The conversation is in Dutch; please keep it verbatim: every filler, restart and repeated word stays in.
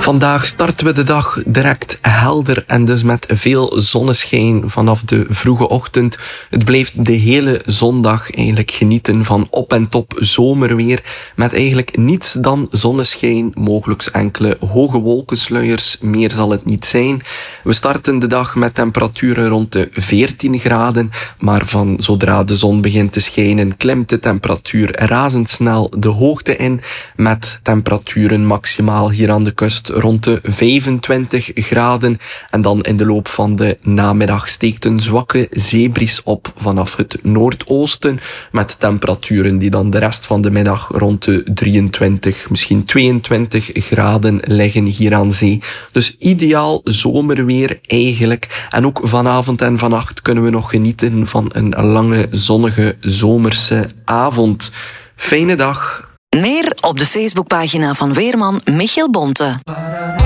Vandaag starten we de dag direct helder en dus met veel zonneschijn vanaf de vroege ochtend. Het blijft de hele zondag eigenlijk genieten van op en top zomerweer met eigenlijk niets dan zonneschijn, mogelijk enkele hoge wolkensluiers, meer zal het niet zijn. We starten de dag met temperaturen rond de veertien graden, maar van zodra de zon begint te schijnen klimt de temperatuur razendsnel de hoogte in met temperaturen maximaal hier aan de kust rond de vijfentwintig graden. En dan in de loop van de namiddag steekt een zwakke zeebries op vanaf het noordoosten met temperaturen die dan de rest van de middag rond de drieëntwintig, misschien tweeëntwintig graden liggen hier aan zee. Dus ideaal zomerweer eigenlijk. En ook vanavond en vannacht kunnen we nog genieten van een lange zonnige zomerse avond. Fijne dag. Meer op de Facebookpagina van weerman Michiel Bonte.